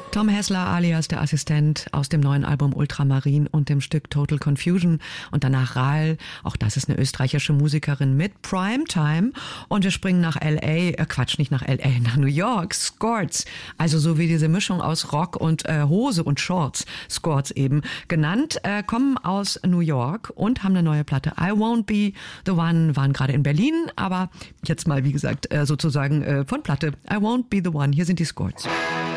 Tom Hessler alias der Assistent aus dem neuen Album Ultramarin und dem Stück Total Confusion und danach Rahl, auch das ist eine österreichische Musikerin mit Primetime und wir springen nach L.A., nicht nach L.A., nach New York, Scorts, also so wie diese Mischung aus Rock und Hose und Shorts, Scorts eben genannt, kommen aus New York und haben eine neue Platte. I Won't Be The One, waren gerade in Berlin, aber jetzt mal wie gesagt sozusagen von Platte I Won't Be The One, hier sind die Scorts.